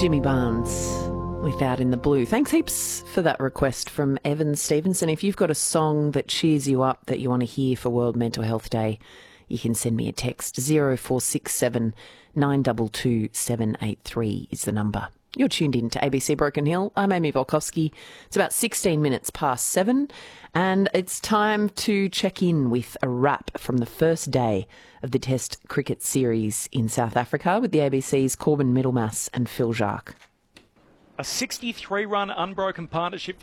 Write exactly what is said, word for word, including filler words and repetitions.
Jimmy Barnes with Out in the Blue. Thanks heaps for that request from Evan Stevenson. If you've got a song that cheers you up that you want to hear for World Mental Health Day, you can send me a text. zero four six seven nine two two seven eight three is the number. You're tuned in to A B C Broken Hill. I'm Amy Volkowski. It's about sixteen minutes past seven, and it's time to check in with a wrap from the first day of the Test cricket series in South Africa with the A B C's Corbin Middlemass and Phil Jacques. A sixty-three run unbroken partnership